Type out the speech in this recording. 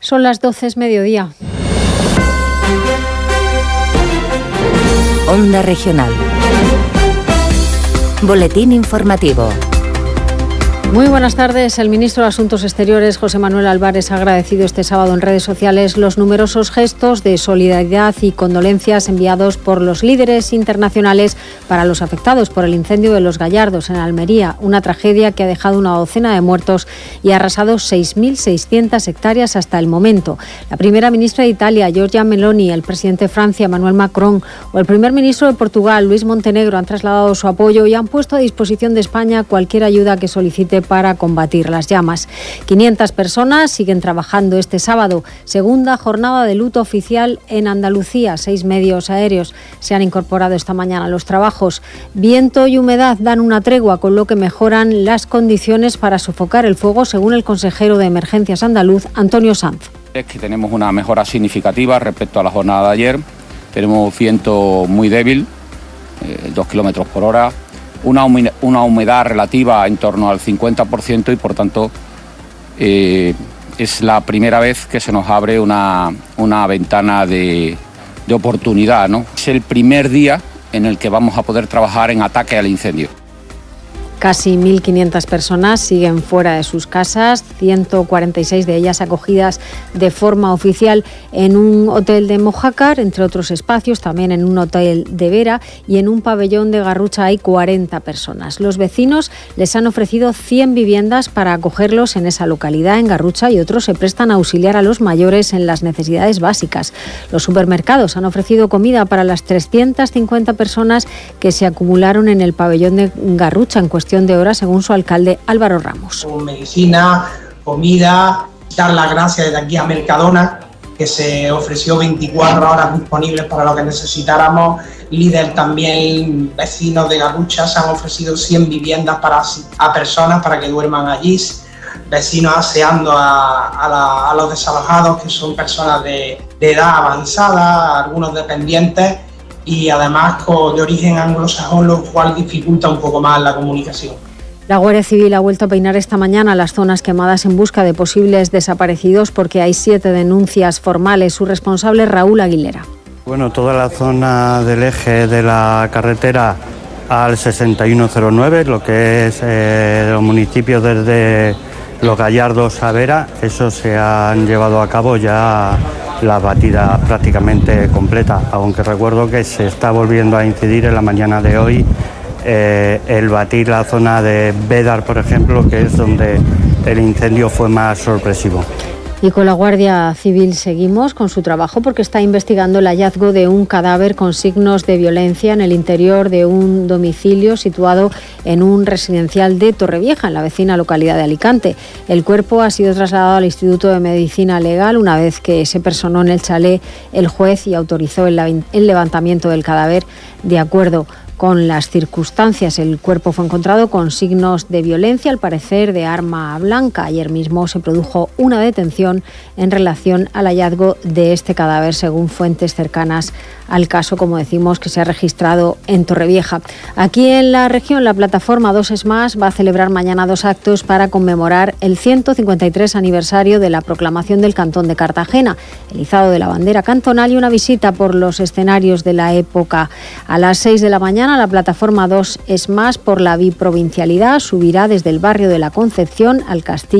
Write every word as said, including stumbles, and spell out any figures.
Son las doce, es mediodía. Onda Regional. Boletín informativo. Muy buenas tardes. El ministro de Asuntos Exteriores, José Manuel Álvarez, ha agradecido este sábado en redes sociales los numerosos gestos de solidaridad y condolencias enviados por los líderes internacionales para los afectados por el incendio de Los Gallardos en Almería, una tragedia que ha dejado una docena de muertos y ha arrasado seis mil seiscientas hectáreas hasta el momento. La primera ministra de Italia, Giorgia Meloni, el presidente de Francia, Emmanuel Macron, o el primer ministro de Portugal, Luis Montenegro, han trasladado su apoyo y han puesto a disposición de España cualquier ayuda que solicite para combatir las llamas. quinientas personas siguen trabajando este sábado, segunda jornada de luto oficial en Andalucía. Seis medios aéreos se han incorporado esta mañana a los trabajos. Viento y humedad dan una tregua, con lo que mejoran las condiciones para sofocar el fuego, según el consejero de Emergencias andaluz, Antonio Sanz. Es que tenemos una mejora significativa respecto a la jornada de ayer. Tenemos viento muy débil, eh, dos kilómetros por hora. Una humedad, una humedad relativa en torno al cincuenta por ciento y, por tanto, eh, es la primera vez que se nos abre una, una ventana de, de oportunidad, ¿no? Es el primer día en el que vamos a poder trabajar en ataque al incendio. Casi mil quinientas personas siguen fuera de sus casas, ciento cuarenta y seis de ellas acogidas de forma oficial en un hotel de Mojácar, entre otros espacios, también en un hotel de Vera, y en un pabellón de Garrucha hay cuarenta personas. Los vecinos les han ofrecido cien viviendas para acogerlos en esa localidad, en Garrucha, y otros se prestan a auxiliar a los mayores en las necesidades básicas. Los supermercados han ofrecido comida para las trescientas cincuenta personas que se acumularon en el pabellón de Garrucha en cuestión de horas, según su alcalde Álvaro Ramos. Con medicina, comida, dar las gracias desde aquí a Mercadona, que se ofreció veinticuatro horas disponibles para lo que necesitáramos. Líder también, vecinos de Garrucha, se han ofrecido cien viviendas para a personas para que duerman allí. Vecinos aseando a, a, la, a los desalojados, que son personas de, de edad avanzada, algunos dependientes, y además de origen anglosajón, lo cual dificulta un poco más la comunicación. La Guardia Civil ha vuelto a peinar esta mañana las zonas quemadas en busca de posibles desaparecidos, porque hay siete denuncias formales. Su responsable, Raúl Aguilera. Bueno, toda la zona del eje de la carretera al sesenta y uno cero nueve, lo que es eh, los municipios desde Los Gallardos a Vera, eso se han llevado a cabo ya la batida prácticamente completa, aunque recuerdo que se está volviendo a incidir en la mañana de hoy eh, el batir la zona de Bédar, por ejemplo, que es donde el incendio fue más sorpresivo. Y con la Guardia Civil seguimos con su trabajo, porque está investigando el hallazgo de un cadáver con signos de violencia en el interior de un domicilio situado en un residencial de Torrevieja, en la vecina localidad de Alicante. El cuerpo ha sido trasladado al Instituto de Medicina Legal una vez que se personó en el chalet el juez y autorizó el levantamiento del cadáver de acuerdo con las circunstancias. El cuerpo fue encontrado con signos de violencia, al parecer de arma blanca. Ayer mismo se produjo una detención en relación al hallazgo de este cadáver, según fuentes cercanas al caso, como decimos, que se ha registrado en Torrevieja. Aquí en la región, la plataforma dos es más va a celebrar mañana dos actos para conmemorar el ciento cincuenta y tres aniversario de la proclamación del Cantón de Cartagena, el izado de la bandera cantonal y una visita por los escenarios de la época. A las seis de la mañana, la plataforma dos es más, por la biprovincialidad, subirá desde el barrio de la Concepción al Castillo